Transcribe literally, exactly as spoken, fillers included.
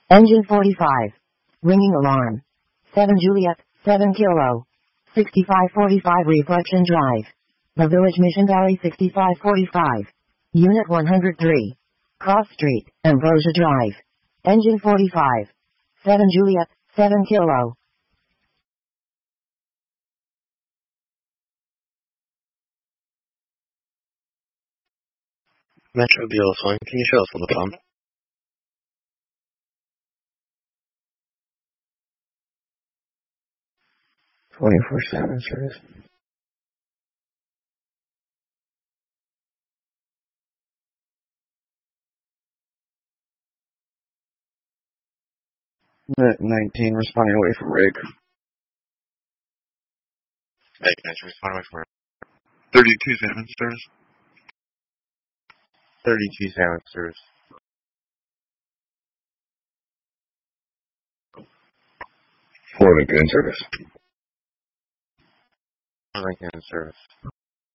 Engine forty-five. Ringing alarm. seven Juliet, seven Kilo. sixty-five forty-five Reflection Drive. The Village Mission Valley sixty-five forty-five. Unit one hundred three. Cross Street, Ambrosia Drive. Engine forty-five. seven Juliet, seven Kilo. Metro B L phone, can you show us on the phone? twenty-four seven service. nineteen responding away from rig. Hey, nineteen responding away from rig. thirty-two seven service. thirty-two seven service. Four Lincoln service. Four Lincoln service.